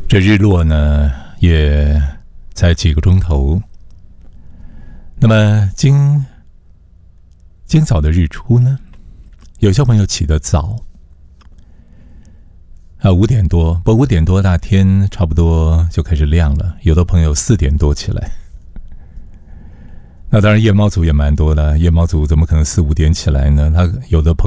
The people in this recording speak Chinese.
这日落呢也才几个钟头。那么今早的日出呢，有些朋友起得早5点多，不过5点多那天差不多就开始亮了，有的朋友4点多起来。那当然夜猫族也蛮多的，夜猫族怎么可能4、5点起来呢？他有的朋